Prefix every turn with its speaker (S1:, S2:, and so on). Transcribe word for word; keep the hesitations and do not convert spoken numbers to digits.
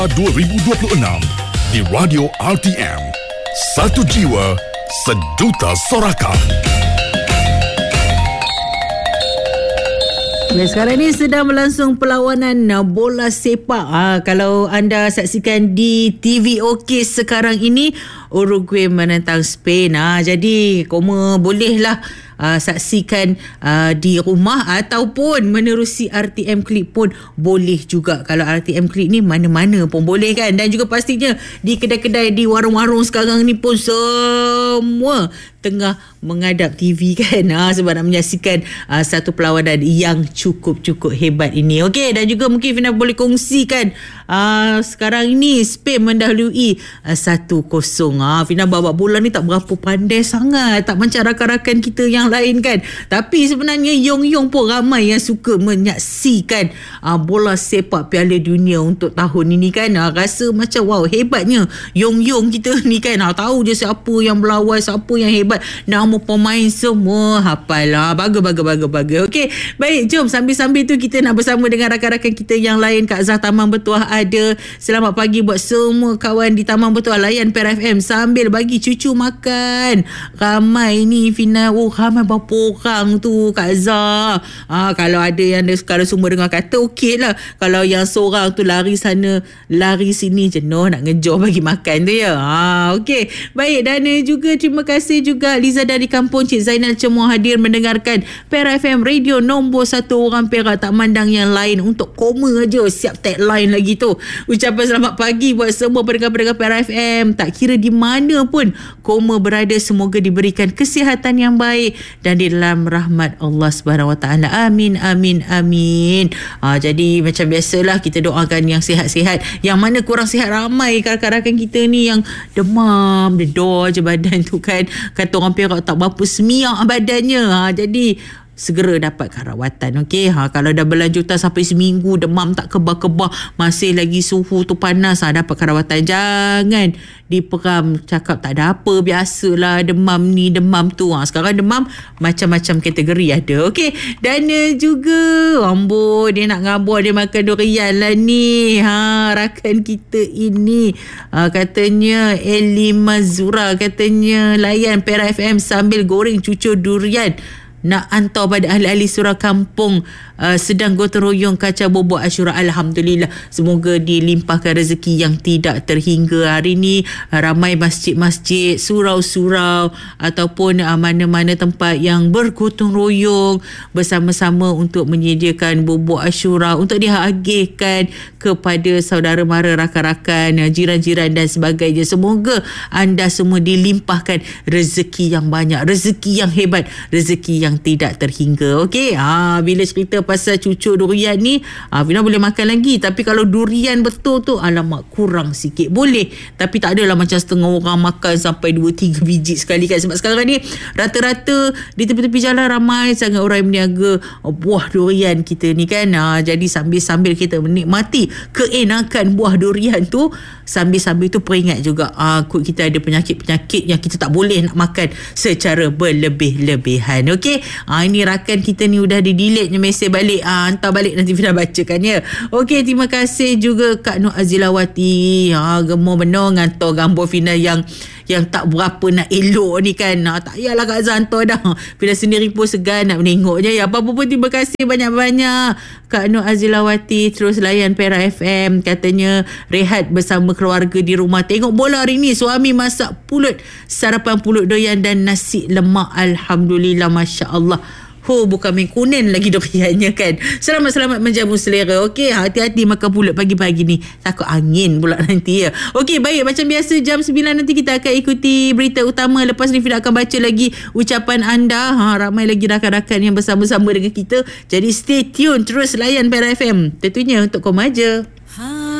S1: dua ribu dua puluh enam di Radio R T M. Satu jiwa, sejuta sorakan.
S2: Ya, sekarang ni sedang berlangsung perlawanan bola sepak. Ha, kalau anda saksikan di T V OK sekarang ini, Uruguay menentang Spain. Ha, jadi koma bolehlah uh, saksikan uh, di rumah ataupun menerusi R T M Click pun boleh juga. Kalau R T M Click ni mana-mana pun boleh kan. Dan juga pastinya di kedai-kedai, di warung-warung sekarang ni pun semua tengah menghadap T V kan, ha, sebab nak menyaksikan uh, satu perlawanan yang cukup-cukup hebat ini. Okey, dan juga mungkin Fina boleh kongsikan uh, sekarang ini Spain mendahului uh, satu kosong. Ha, Fina bawa bola ni tak berapa pandai sangat, tak macam rakan-rakan kita yang lain kan. Tapi sebenarnya Yong-Yong pun ramai yang suka menyaksikan uh, bola sepak Piala Dunia untuk tahun ini kan. Ha, rasa macam wow, hebatnya Yong-Yong kita ni kan. Ha, tahu je siapa yang berlawan, siapa yang hebat, nama pemain semua hafal lah. Bagus, bagus, bagus, bagus. Okey, baik, jom sambil-sambil tu kita nak bersama dengan rakan-rakan kita yang lain. Kak Zah Taman Bertuah ada. Selamat pagi buat semua kawan di Taman Bertuah. Layan Perak F M sambil bagi cucu makan. Ramai ni Fina. Oh, ramai berapa orang tu Kak Zah. Ha, kalau ada yang sekarang semua dengar kata okey lah. Kalau yang seorang tu lari sana lari sini, jenuh nak ngejar bagi makan tu ya. Ha, okey, baik. Dan juga terima kasih juga Liza dari Kampung Cik Zainal Cemuah hadir mendengarkan Perak F M radio nombor satu orang Perak, tak mandang yang lain. Untuk koma aja siap tagline lagi tu. Ucapan selamat pagi buat semua pendengar-pendengar Perak F M, tak kira di mana pun koma berada, semoga diberikan kesihatan yang baik dan di dalam rahmat Allah Subhanahu Wa Taala. Amin, amin, amin. Ha, jadi macam biasalah kita doakan yang sihat-sihat. Yang mana kurang sihat ramai rakan-rakan kita ni yang demam, dedor je badan tu kan. Kata orang Perak tak berapa semiak badannya. Ha, jadi segera dapatkan rawatan. Okey, ha, kalau dah berlanjutan sampai seminggu demam tak kebah-kebah, masih lagi suhu tu panas, ha, dapatkan rawatan. Jangan diperam cakap tak ada apa, biasalah demam ni demam tu. Ha, sekarang demam macam-macam kategori ada. Okey, dan uh, juga amboi dia nak ngabur dia makan durian lah ni. Ha, rakan kita ini ha, katanya Eli Mazura katanya layan Perak F M sambil goreng cucur durian, nak hantar pada ahli-ahli surau kampung uh, sedang gotong royong kaca bobok Ashura. Alhamdulillah, semoga dilimpahkan rezeki yang tidak terhingga. Hari ni uh, ramai masjid-masjid, surau-surau ataupun uh, mana-mana tempat yang bergotong royong bersama-sama untuk menyediakan bobok Ashura untuk dihagihkan kepada saudara mara, rakan-rakan, uh, jiran-jiran dan sebagainya. Semoga anda semua dilimpahkan rezeki yang banyak, rezeki yang hebat, rezeki yang tidak terhingga. Okey, ha, bila cerita pasal cucur durian ni, ha, Fina boleh makan lagi. Tapi kalau durian betul tu, alamak, kurang sikit. Boleh, tapi tak adalah macam setengah orang makan sampai dua tiga biji sekali kan. Sebab sekarang ni rata-rata di tepi-tepi jalan ramai sangat orang yang berniaga buah durian kita ni kan. Ha, jadi sambil-sambil kita menikmati keenakan buah durian tu, sambil-sambil tu peringat juga ha, kita ada penyakit-penyakit yang kita tak boleh nak makan secara berlebih-lebihan. Okey, ha, ini rakan kita ni udah di-delete mesej balik. Ha, hantar balik nanti Fina bacakan ya. Okey, terima kasih juga Kak Nur Azilawati. Ha, gemar benar hantar gambar Fina yang yang tak berapa nak elok ni kan. Ha, tak payahlah Kak Zah hantar dah. Fina sendiri pun segan nak menengoknya ya. Apa-apa pun terima kasih banyak-banyak Kak Nur Azilawati. Terus layan Perak F M, katanya rehat bersama keluarga di rumah, tengok bola hari ni. Suami masak pulut, sarapan pulut doyan dan nasi lemak. Alhamdulillah, Masya Allah. Ho, bukan main kunen lagi duriannya kan. Selamat-selamat menjamu selera. Okey, hati-hati makan pulut pagi-pagi ni, takut angin pula nanti ya. Okey, baik, macam biasa jam sembilan nanti kita akan ikuti berita utama. Lepas ni Fina akan baca lagi ucapan anda. Ha, ramai lagi rakan-rakan yang bersama-sama dengan kita. Jadi stay tune, terus layan Perak F M. Tentunya untuk kau aja.